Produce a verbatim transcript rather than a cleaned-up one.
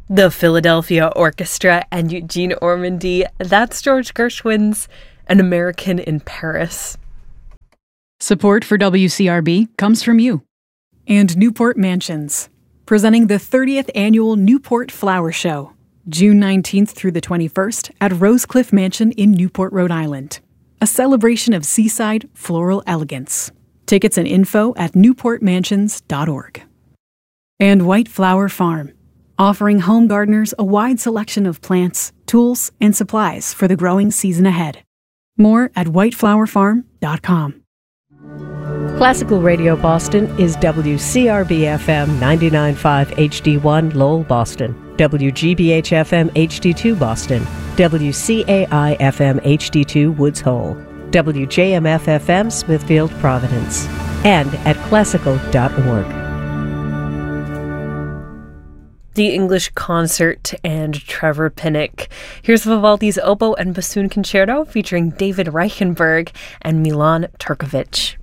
The Philadelphia Orchestra and Eugene Ormandy. That's George Gershwin's An American in Paris. Support for W C R B comes from you. And Newport Mansions, presenting the thirtieth Annual Newport Flower Show, June nineteenth through the twenty-first at Rosecliff Mansion in Newport, Rhode Island. A celebration of seaside floral elegance. Tickets and info at newport mansions dot org. And White Flower Farm, offering home gardeners a wide selection of plants, tools, and supplies for the growing season ahead. More at white flower farm dot com. Classical Radio Boston is W C R B F M ninety-nine point five H D one Lowell, Boston, W G B H F M H D two Boston, W C A I F M H D two Woods Hole, W J M F F M Smithfield, Providence, and at classical dot org. The English Concert and Trevor Pinnock. Here's Vivaldi's Oboe and Bassoon Concerto featuring David Reichenberg and Milan Turkovic.